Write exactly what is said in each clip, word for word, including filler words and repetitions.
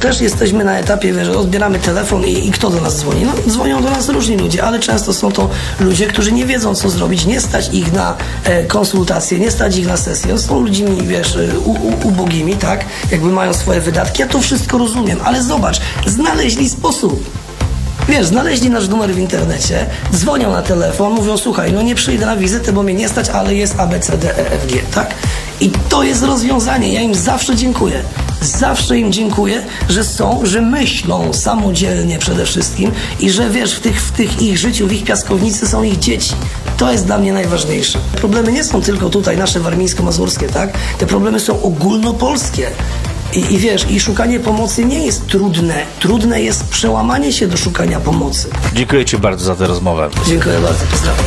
też jesteśmy na etapie, wiesz, odbieramy telefon i, i kto do nas dzwoni? No, dzwonią do nas różni ludzie, ale często są to ludzie, którzy nie wiedzą, co zrobić, nie stać ich na e, konsultacje, nie stać ich na sesję. Są ludźmi, wiesz, u, u, ubogimi, tak? Jakby mają swoje wydatki. Ja to wszystko rozumiem, ale zobacz, znaleźli sposób. Wiesz, znaleźli nasz numer w internecie, dzwonią na telefon, mówią, słuchaj, no nie przyjdę na wizytę, bo mnie nie stać, ale jest A, B, C, D, E, F, G, tak? I to jest rozwiązanie. Ja im zawsze dziękuję. Zawsze im dziękuję, że są, że myślą samodzielnie przede wszystkim i że wiesz, w tych, w tych ich życiu, w ich piaskownicy są ich dzieci. To jest dla mnie najważniejsze. Problemy nie są tylko tutaj nasze warmińsko-mazurskie, tak? Te problemy są ogólnopolskie. I, I wiesz, i szukanie pomocy nie jest trudne. Trudne jest przełamanie się do szukania pomocy. Dziękuję Ci bardzo za tę rozmowę. Dziękuję bardzo, pozdrawiam.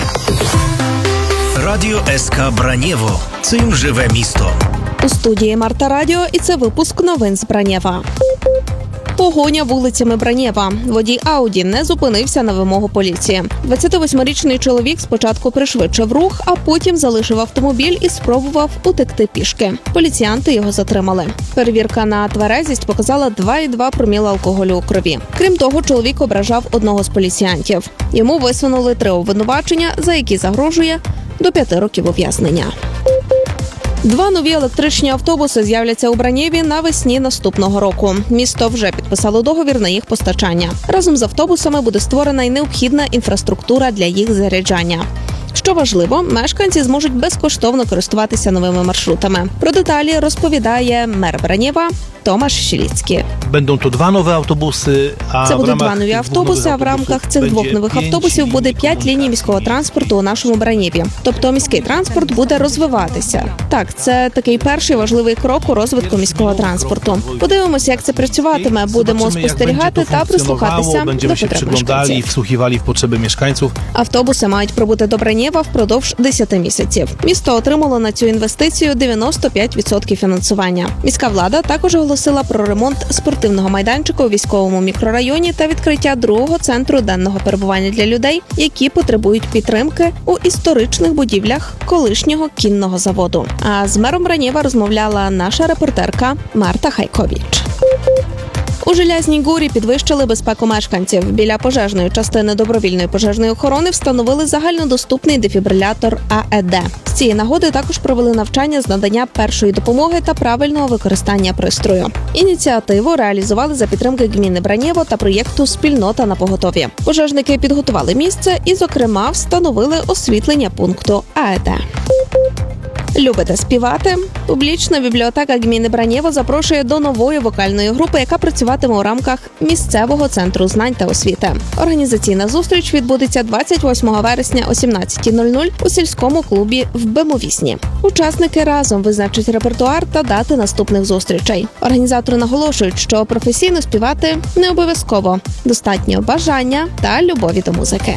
Радіо СК Бранєво. Цим живе місто. У студії Марта Радіо, і це випуск новин з Бранєва. Погоня вулицями Бранєва. Водій Ауді не зупинився на вимогу поліції. двадцятивосьмирічний чоловік спочатку пришвидшив рух, а потім залишив автомобіль і спробував утекти пішки. Поліціянти його затримали. Перевірка на тверезість показала два цілих два проміла алкоголю у крові. Крім того, чоловік ображав одного з поліціянтів. Йому висунули три обвинувачення, за які загрожує до п'яти років ув'язнення. Два нові електричні автобуси з'являться у Бранєві навесні наступного року. Місто вже підписало договір на їх постачання. Разом з автобусами буде створена й необхідна інфраструктура для їх заряджання. Що важливо, мешканці зможуть безкоштовно користуватися новими маршрутами. Про деталі розповідає мер Бранєва Томаш Щіліцький. Będą to dwa nowe autobusy, a Це в будуть ramach два нові tych dwóch автобуси, а в nowych рамках autobusów цих двох będzie нових pięć автобусів буде linii п'ять ліній міського транспорту у нашому Бранєві. Тобто міський транспорт буде розвиватися. Так, це такий перший важливий крок у розвитку міського транспорту. Подивимося, як це працюватиме. Будемо Zobaczymy, jak спостерігати będzie to та прислухатися funkcjonowało, до będziemy się потреб przyglądali i мешканців. wsłuchiwali w potrzeby mieszkańców. Автобуси мають прибути до Бранєва впродовж десяти місяців. Місто отримало на цю інвестицію дев'яносто п'ять відсотків фінансування. Міська влада також оголосила про ремонт спортивного майданчика у військовому мікрорайоні та відкриття другого центру денного перебування для людей, які потребують підтримки у історичних будівлях колишнього кінного заводу. А з мером Бранєва розмовляла наша репортерка Марта Хайковіч. У Желязній Горі підвищили безпеку мешканців. Біля пожежної частини добровільної пожежної охорони встановили загальнодоступний дефібрилятор А Е Д. З цієї нагоди також провели навчання з надання першої допомоги та правильного використання пристрою. Ініціативу реалізували за підтримки гміни Бранєво та проєкту «Спільнота на поготові». Пожежники підготували місце і, зокрема, встановили освітлення пункту А Е Д. Любите співати? Публічна бібліотека гміни Бранєво запрошує до нової вокальної групи, яка працюватиме у рамках місцевого центру знань та освіти. Організаційна зустріч відбудеться двадцять восьмого вересня о сімнадцятій нуль нуль у сільському клубі в Бемовісні. Учасники разом визначать репертуар та дати наступних зустрічей. Організатори наголошують, що професійно співати не обов'язково. Достатньо бажання та любові до музики.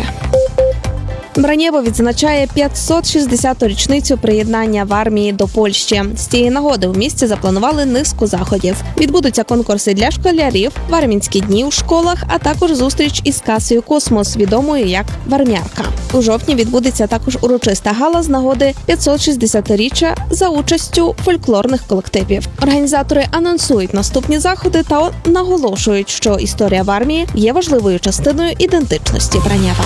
Бранєво відзначає п'ятсот шістдесяту річницю приєднання Вармії до Польщі. З цієї нагоди у місті запланували низку заходів. Відбудуться конкурси для школярів, вармінські дні у школах, а також зустріч із касою «Космос», відомою як «Вармярка». У жовтні відбудеться також урочиста гала з нагоди п'ятсотшістдесятиріччя за участю фольклорних колективів. Організатори анонсують наступні заходи та наголошують, що історія Вармії є важливою частиною ідентичності Бранєва.